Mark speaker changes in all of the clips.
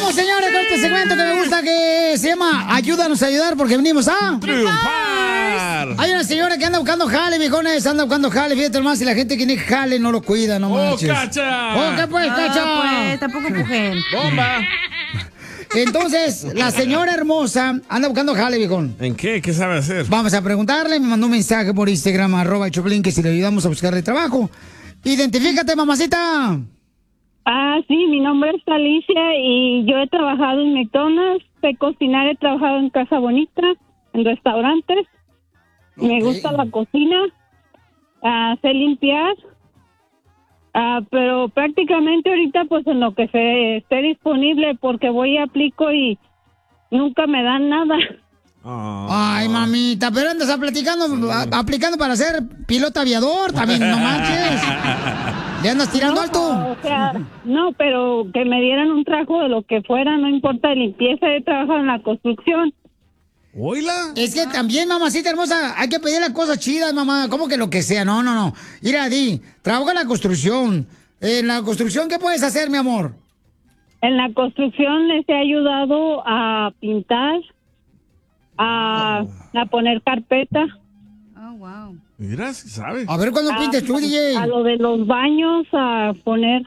Speaker 1: Vamos, señores, con este segmento que me gusta que se llama Ayúdanos a ayudar porque venimos a
Speaker 2: triunfar.
Speaker 1: Hay una señora que anda buscando jale, viejones, anda buscando jale, fíjate más, y la gente que tiene jale no lo cuida, no manches.
Speaker 2: ¡Oh, Cacha!
Speaker 1: ¡Oh, qué pues, Cacha!
Speaker 3: Pues, tampoco pujen.
Speaker 2: ¡Bomba!
Speaker 1: Entonces, la señora hermosa anda buscando jale, viejón.
Speaker 2: ¿En qué? ¿Qué sabe hacer?
Speaker 1: Vamos a preguntarle, me mandó un mensaje por Instagram, @Choplin, que si le ayudamos a buscarle trabajo. Identifícate, mamacita.
Speaker 4: Sí, mi nombre es Alicia y yo he trabajado en McDonald's, sé cocinar, he trabajado en Casa Bonita, en restaurantes. Me gusta la cocina, sé limpiar, pero prácticamente ahorita pues en lo que se esté disponible porque voy y aplico y nunca me dan nada.
Speaker 1: Ay, mamita, pero andas aplicando para ser piloto aviador también, no manches. ¿Le andas tirando alto?
Speaker 4: O sea, no, pero que me dieran un trabajo de lo que fuera, no importa de limpieza, he trabajado en la construcción.
Speaker 2: ¿Oíla?
Speaker 1: Es que también, mamacita hermosa, hay que pedirle cosas chidas, mamá. ¿Cómo que lo que sea? No. Mira, Di, trabaja en la construcción. En la construcción, ¿qué puedes hacer, mi amor?
Speaker 4: En la construcción les he ayudado a pintar, a poner carpeta.
Speaker 3: Oh, wow.
Speaker 2: Mira, si sabe.
Speaker 1: A ver cuándo pintes tú, DJ.
Speaker 4: A lo de los baños, a poner...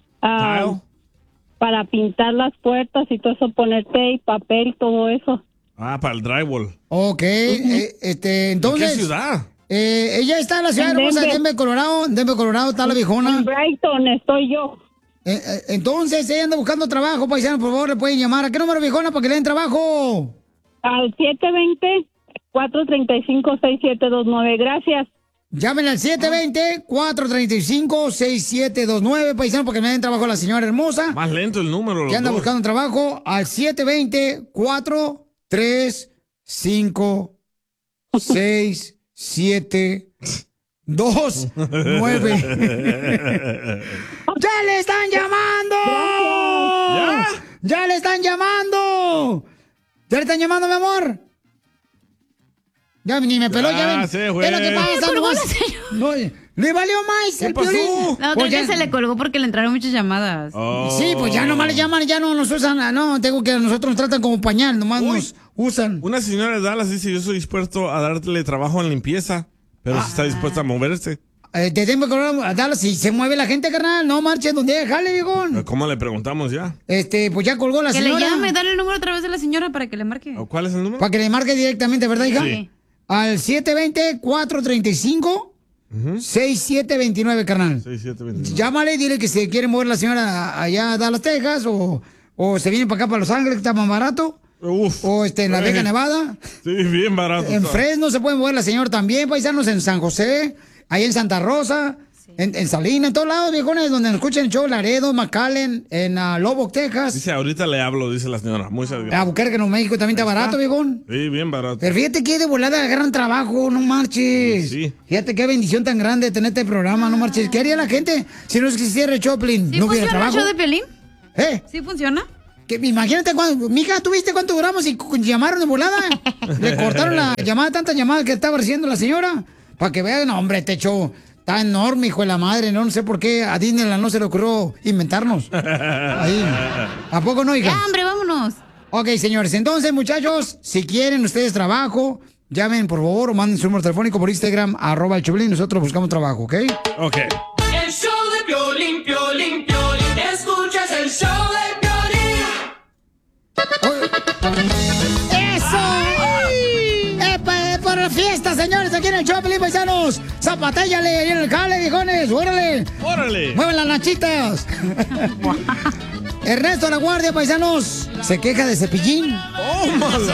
Speaker 4: para pintar las puertas y todo eso, poner tape, papel, todo eso.
Speaker 2: Para el drywall.
Speaker 1: Ok, entonces...
Speaker 2: ¿En qué ciudad?
Speaker 1: Ella está en la ciudad hermosa de Denver, Colorado. En Denver, Colorado está la viejona.
Speaker 4: En Brighton estoy yo.
Speaker 1: Entonces, ella anda buscando trabajo, paisano, por favor, le pueden llamar. ¿A qué número, viejona, para que le den trabajo?
Speaker 4: Al 720-435-6729. Gracias.
Speaker 1: Llamen al 720-435-6729, paisano, porque me den trabajo a la señora hermosa.
Speaker 2: Más lento el número.
Speaker 1: Que anda buscando trabajo al 720-435-6729. ¡Ya le están llamando! ¡Ya le están llamando! ¿Ya le están llamando, mi amor? Ya ni me peló, ya ven. Es lo que pasa, no, le valió más el Piolín.
Speaker 3: No, creo que se le colgó porque le entraron muchas llamadas.
Speaker 1: Sí, pues ya nomás le llaman, ya no nos usan. No, tengo que nosotros nos tratan como pañal, nomás nos usan.
Speaker 2: Una señora de Dallas dice, yo soy dispuesto a darle trabajo en limpieza, pero si está dispuesta a moverse.
Speaker 1: Te tengo que a Dallas, si se mueve la gente, carnal, no marches donde déjale, viejón.
Speaker 2: ¿Cómo le preguntamos ya?
Speaker 1: Pues ya colgó la señora.
Speaker 3: Que le llame, dale el número otra vez de la señora para que le marque.
Speaker 2: ¿Cuál es el número?
Speaker 1: Para que le marque directamente, ¿verdad, hija?
Speaker 3: Sí.
Speaker 1: Al 720-435-6729, carnal.
Speaker 2: 6729.
Speaker 1: Llámale y dile que se quiere mover la señora allá a Dallas, Texas, o se viene para acá, para Los Ángeles, que está más barato. O en La Vega, Nevada.
Speaker 2: Sí, bien barato.
Speaker 1: En Fresno se puede mover la señora también, paisanos, en San José, ahí en Santa Rosa, en Salinas, en todos lados, viejones, donde nos escuchan el show, Laredo, McAllen, en Lubbock, Texas.
Speaker 2: Dice, ahorita le hablo, dice la señora. Muchas gracias.
Speaker 1: Albuquerque, Nuevo México, también está barato, viejón.
Speaker 2: Sí, bien barato.
Speaker 1: Pero fíjate que de volada agarran trabajo, no marches.
Speaker 2: Sí.
Speaker 1: Fíjate qué bendición tan grande tener este programa, no marches. ¿Qué haría la gente si no existiera el Choplin?
Speaker 3: ¿Sí
Speaker 1: ¿No hubiera
Speaker 3: funciona el
Speaker 1: trabajo?
Speaker 3: show de Piolín? ¿Sí funciona?
Speaker 1: Que, imagínate cuando, mija, ¿tú viste cuánto duramos y llamaron de volada? Le cortaron la llamada, tantas llamadas que estaba recibiendo la señora. Para que vean, no, hombre, este show está enorme, hijo de la madre. No sé por qué a Disneyland no se le ocurrió inventarnos. Ahí. ¿A poco no, hija?
Speaker 3: Ya, hombre, vámonos.
Speaker 1: Ok, señores, entonces, muchachos, si quieren ustedes trabajo, llamen, por favor, o manden su número telefónico por Instagram, @el Choplin, nosotros buscamos trabajo, ¿ok?
Speaker 2: Ok.
Speaker 5: El show de Piolín, Piolín, Piolín. Escuchas el show de
Speaker 1: ¡Eso! ¡Por la fiesta, señores! Aquí en el Choplin, paisanos. ¡Zapatéllale ahí en el jale, viejones! ¡Órale!
Speaker 2: ¡Órale!
Speaker 1: ¡Muevan las nachitas! Ernesto La Guardia, paisanos, se queja de Cepillín.